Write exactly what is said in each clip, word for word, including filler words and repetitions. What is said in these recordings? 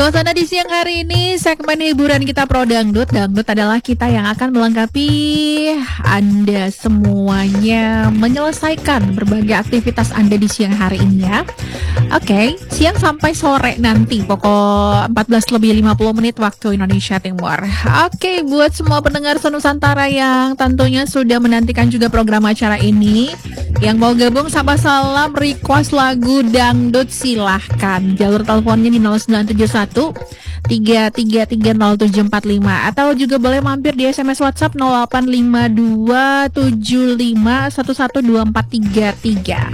Suasana di siang hari ini, segmen hiburan kita Pro Dangdut. Dangdut adalah kita yang akan melengkapi Anda semuanya menyelesaikan berbagai aktivitas Anda di siang hari ini ya. Oke, okay, siang sampai sore nanti, pokok empat belas lebih lima puluh menit waktu Indonesia Timur. Oke, okay, buat semua pendengar Senusantara yang tentunya sudah menantikan juga program acara ini, yang mau gabung sapa salam request lagu dangdut silahkan. Jalur teleponnya di nol sembilan tujuh satu tiga tiga tiga nol tujuh empat lima atau juga boleh mampir di S M S WhatsApp nol delapan lima dua tujuh lima satu satu dua empat tiga tiga.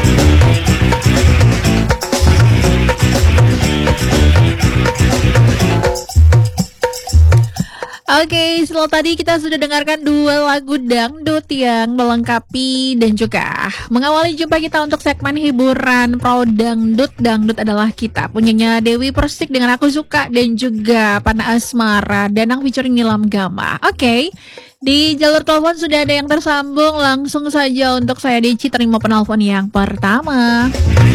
Oke, okay, setelah tadi kita sudah dengarkan dua lagu dangdut yang melengkapi dan juga mengawali jumpa kita untuk segmen hiburan Pro Dangdut. Dangdut adalah kita, punyanya Dewi Persik dengan Aku Suka dan juga Pana Asmara, Danang featuring Nilam Gama. Oke, okay, di jalur telepon sudah ada yang tersambung, langsung saja untuk saya Deci terima penelpon yang pertama.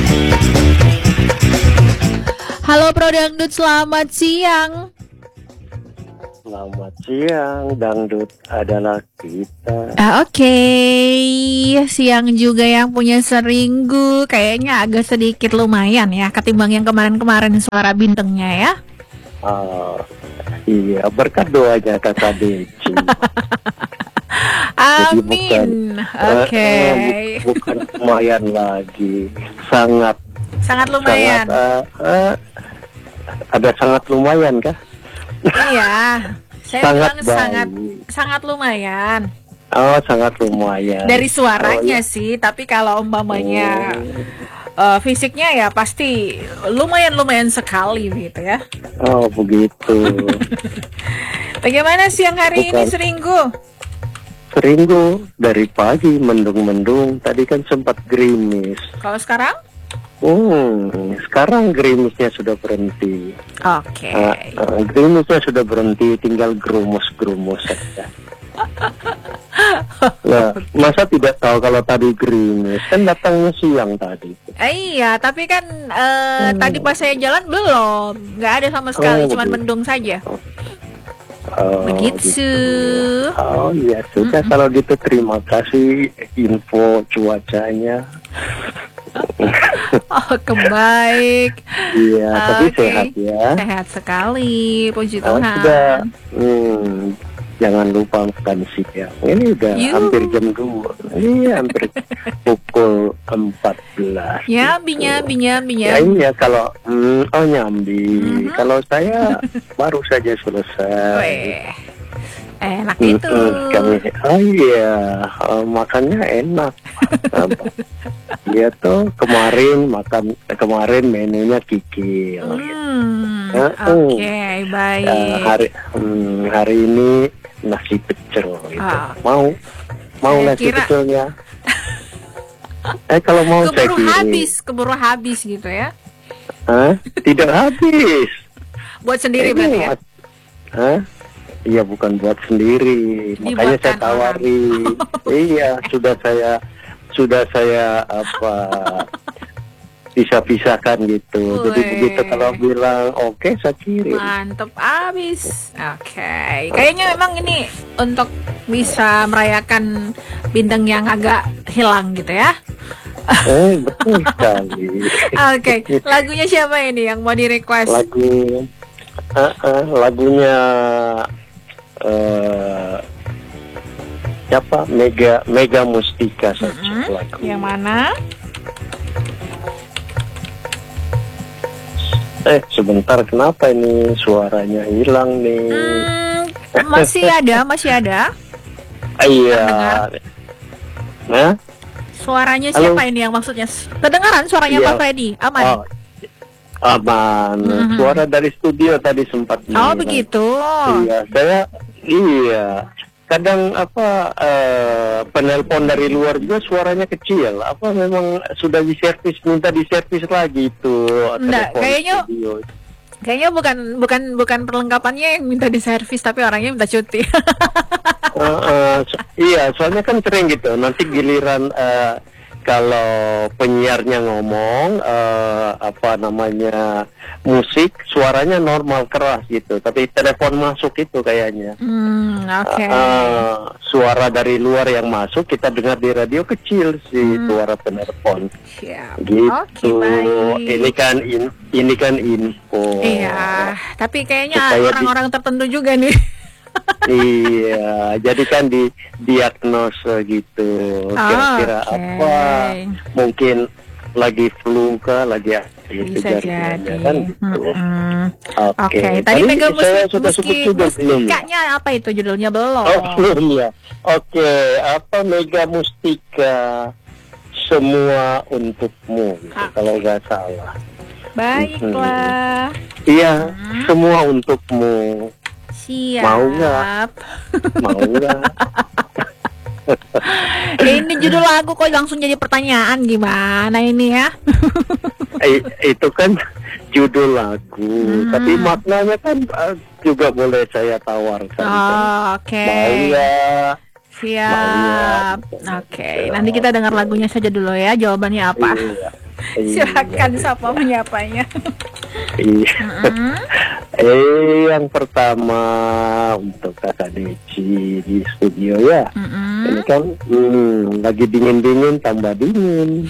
Halo Pro Dangdut, selamat siang. Selamat siang, dangdut adalah kita. Ah, Oke, okay. Siang juga yang punya Seringgu. Kayaknya agak sedikit lumayan ya, ketimbang yang kemarin-kemarin suara bintangnya ya. Oh, iya, berkat doanya kakak Deci. Amin. Oke. Okay. Uh, bukan lumayan lagi, sangat. Sangat lumayan. Sangat, uh, uh, ada sangat lumayan kah? Iya, saya sangat bilang sangat sangat lumayan. Oh, sangat lumayan. Dari suaranya oh, ya. sih, tapi kalau umpamanya oh. uh, fisiknya ya pasti lumayan-lumayan sekali gitu ya. Oh, begitu. Bagaimana siang hari Bukan. ini Seringgu? Seringgu dari pagi mendung-mendung, tadi kan sempat gerimis. Kalau sekarang? Hmm, sekarang gerimisnya sudah berhenti. Oke. Okay. Uh, uh, gerimisnya sudah berhenti, tinggal gerumus-gerumus saja. Nah, masa tidak tahu kalau tadi gerimis? Kan datangnya siang tadi. Eh, iya, tapi kan uh, hmm. tadi pas saya jalan belum, nggak ada sama sekali, oh, cuma mendung saja. Oh, begitu. Gitu. Oh iya, sudah mm-hmm. Kalau gitu terima kasih info cuacanya. Oh, kebaik. Iya, okay. Tapi sehat ya. Sehat sekali, puji Tuhan. Oh, sudah, hmm, jangan lupa makan siang. Ini udah Yuh. hampir jam dua. Iya, hampir pukul empat belas. Ya, binya, gitu. binya, binya. Ya, iya, kalau hmm, oh nyambi. Mm-hmm. Kalau saya baru saja selesai. Weh. Enak itu. Mm-hmm. Kami, oh iya, uh, makannya enak. Dia tuh kemarin makan kemarin menunya kikil. Hmm, gitu. uh, Oke, okay, baik. Uh, hari hmm, hari ini nasi pecel. Gitu. Oh. Mau mau saya nasi kira... pecelnya? eh kalau mau keburu saya habis, keburu habis gitu ya? Hah? Tidak habis. Buat sendiri eh, berarti ya? Hah? Iya, bukan buat sendiri. Makanya saya tawari. Iya, sudah saya sudah saya apa pisah-pisahkan gitu. Uwe. Jadi begitu kalau bilang oke, okay, saya kirim. Mantep abis. Oke, okay. Kayaknya memang ini untuk bisa merayakan bintang yang agak hilang gitu ya. Eh, betul sekali. Oke, okay. Lagunya siapa ini yang mau di request? Lagu uh, uh, lagunya uh, siapa? Mega Mega Mustika saja. Mm-hmm. Lagu. Yang mana? Eh, sebentar, kenapa ini suaranya hilang nih? Hmm, masih ada, masih ada. Iya. Nah, suaranya siapa? Halo? Ini yang maksudnya? Kedengaran suaranya iya. Pak Freddy? Aman? Oh, aman. Mm-hmm. Suara dari studio tadi sempat. Oh, nih, begitu. Iya, saya iya. Kadang apa uh, penelpon dari luar juga suaranya kecil. Apa memang sudah diservis, minta diservis lagi itu? Enggak, kayaknya studio. Kayaknya bukan bukan bukan perlengkapannya yang minta diservis, tapi orangnya minta cuti. uh, uh, so, iya, soalnya kan sering gitu. Nanti giliran uh, kalau penyiarnya ngomong uh, apa namanya musik, suaranya normal keras gitu. Tapi telepon masuk itu kayaknya. Hmm, oke. Okay. Uh, suara dari luar yang masuk kita dengar di radio kecil sih hmm. suara telepon. Siap. Gitu. Okay, ini kan in, ini kan info. Iya. Tapi kayaknya orang-orang di... tertentu juga nih. Iya, jadi kan di diagnosa gitu. Kira-kira oh, okay. apa? Mungkin lagi flu kah, lagi gitu bisa jadi. Kan gitu. Mm-hmm. Oke, okay. Okay. Tadi Mega saya musik, sudah sebut juga Mustikanya apa itu judulnya belum? Oh belum ya. Oke, okay. apa Mega Mustika semua untukmu gitu, okay. kalau nggak salah. Baiklah. Iya, hmm. hmm. semua untukmu. Siap. Mau nggak? Mau nggak? Ini judul lagu kok langsung jadi pertanyaan, gimana ini ya? eh, itu kan judul lagu, hmm. tapi maknanya kan uh, juga boleh saya tawarkan. Oh, oke. Okay. Mau nggak? Siap. Oke, okay. Nanti kita dengar lagunya saja dulu ya. Jawabannya apa? Iya. Silakan iya. Siapa menyapanya? Iya. Mm-hmm. Eh, yang pertama untuk Kakak Deci di studio ya. Mm-hmm. Ini kan hmm, lagi dingin-dingin tambah dingin.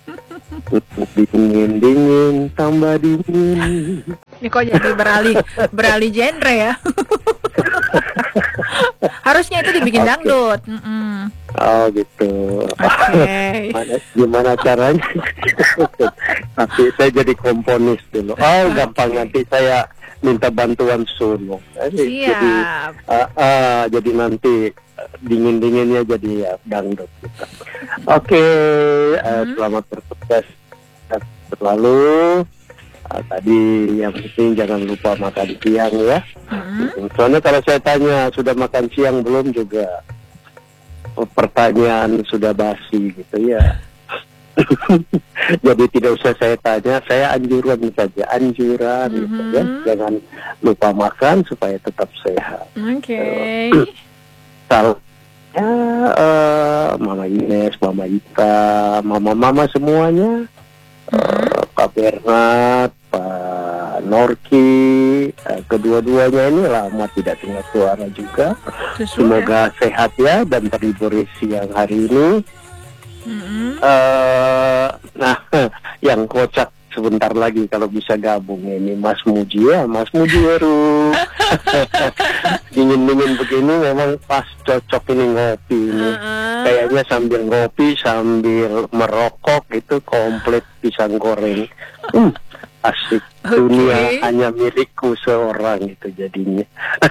Dingin-dingin tambah dingin. Ini kok jadi beralih beralih genre ya? Harusnya itu dibikin okay. dangdut. Mm-mm. Oh gitu. Oke. Okay. Gimana caranya? Tapi saya jadi komponis dulu. Oh okay. gampang, nanti saya minta bantuan sulung. Jadi, jadi, uh, uh, jadi nanti dingin-dinginnya jadi ya, dangdut. Gitu. Oke, okay. uh, hmm. selamat bertugas selalu. Uh, tadi yang penting jangan lupa makan siang ya. Hmm. Soalnya kalau saya tanya sudah makan siang belum juga pertanyaan sudah basi gitu ya. Jadi tidak usah saya tanya, saya anjuran saja, anjuran mm-hmm. gitu ya. Jangan lupa makan supaya tetap sehat. Oke. Okay. Salam ya, uh, Mama Ines, Mama Ita, Mama-mama semuanya, mm-hmm. uh, Pak Bernard, Pak Norki, uh, kedua-duanya ini lama tidak dengar suara juga. Sesuai. Semoga sehat ya dan terhibur siang hari ini. Mm-hmm. Uh, nah, yang kocak sebentar lagi kalau bisa gabung ini Mas Muji ya, Mas Muji baru dingin-dingin begini memang pas cocok ini ngopi ini. Uh-uh. Kayaknya sambil ngopi sambil merokok itu komplit pisang goreng. Hmm, asik. Okay. Dunia hanya milikku seorang itu jadinya.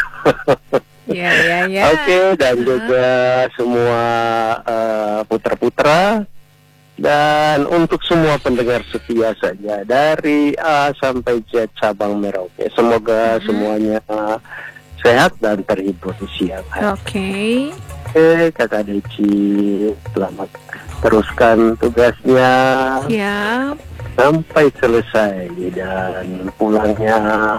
Ya, ya, ya. Oke, okay, dan juga semua uh, putra-putra dan untuk semua pendengar setia saja dari A sampai Z cabang Merauke. Semoga hmm. semuanya sehat dan terhibur di siang hari. Oke. Okay. Oke, okay, Kakak Deci, selamat teruskan tugasnya. Siap. Sampai selesai dan pulangnya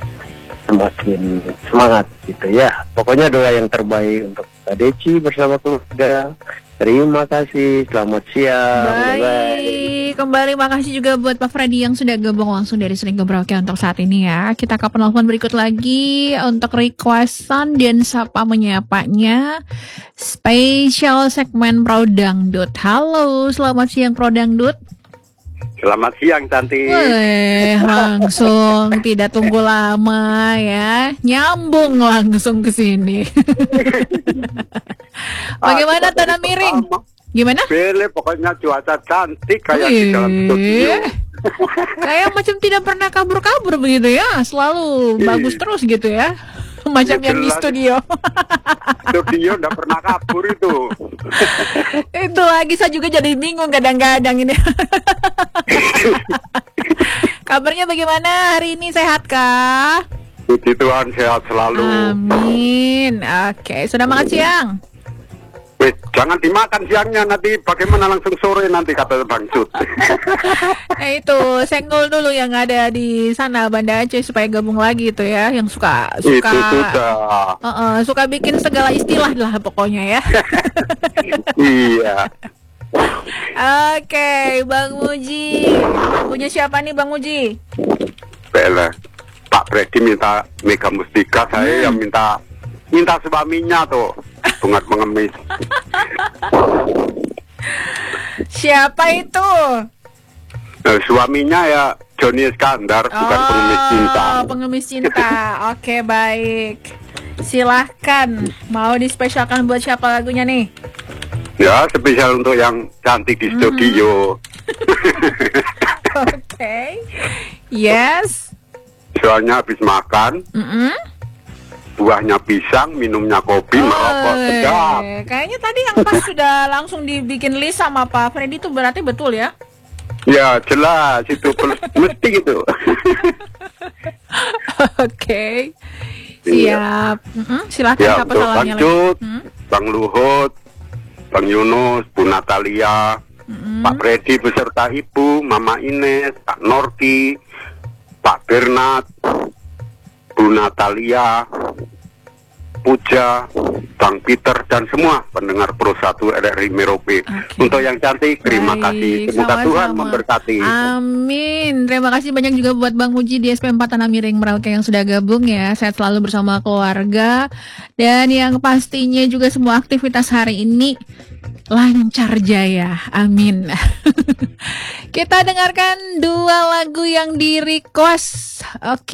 semakin semangat gitu ya. Pokoknya doa yang terbaik untuk Kak Deci bersama keluarga. Terima kasih, selamat siang. Baik, bye. Kembali makasih juga buat Pak Freddy yang sudah gabung langsung dari Sering Gebrauke untuk saat ini ya. Kita ke penelpon berikut lagi untuk requestan dan sapa menyapanya. Spesial segmen Pro Dangdut. Halo, selamat siang Pro Dangdut. Selamat siang cantik. Weh, langsung tidak tunggu lama ya, nyambung langsung ke sini. Bagaimana ah, tanah miring? Gimana? Pilih pokoknya cuaca cantik kayak Wih. Di dalam studio. Kayak macam tidak pernah kabur-kabur begitu ya, selalu Ih. bagus terus gitu ya. Macam ya, yang di studio. Studio enggak pernah kabur itu. Itu lagi saya juga jadi bingung kadang-kadang ini. Kabarnya bagaimana hari ini, sehat kah? Puji Tuhan, sehat selalu. Amin. Oke, sudah makan siang? Wih, jangan dimakan siangnya, nanti bagaimana langsung sore nanti kata Bang Cut. Nah itu, senggol dulu yang ada di sana Banda Aceh supaya gabung lagi itu ya, yang suka suka itu sudah. Uh, uh, suka bikin segala istilah lah pokoknya ya. Iya. Oke, Bang Muji. Punya siapa nih Bang Muji? Bela. Pak Freddy minta Mega Mustika, saya Hmm. yang minta minta suaminya tuh, bunga pengemis. Siapa itu? Nah, suaminya ya Johnny Iskandar, bukan pengemis cinta. Oh, pengemis cinta. Oke, baik. Silahkan. Mau dispesialkan buat siapa lagunya nih? Ya, spesial untuk yang cantik di studio. Oke. Yes. Soalnya habis makan, Mm-mm. buahnya pisang, minumnya kopi, merokok, Oh, sedap. kayaknya tadi yang pas sudah langsung dibikin list sama Pak Freddy itu berarti betul ya? Ya, jelas itu pel- mesti gitu. Oke. Iya. Siap. Mm-mm. Silakan Ya, siapa untuk salahnya Bang lagi? Jut, Hmm? Bang Luhut, Bang Yunus, Bu Natalia, Mm-mm. Pak Freddy beserta Ibu, Mama Ines, Pak Norki, Pak Bernat, Bu Natalia, Puja, Bang Peter, dan semua pendengar Pro satu R R I Merope. Oke. Untuk yang cantik, terima Baik, kasih. Semoga sama-sama. Tuhan memberkati. Amin. Terima kasih banyak juga buat Bang Muji di S P empat Tanah Miring Merauke yang sudah gabung ya. Sehat selalu bersama keluarga. Dan yang pastinya juga semua aktivitas hari ini lancar jaya. Amin. Kita dengarkan dua lagu yang di request. Oke.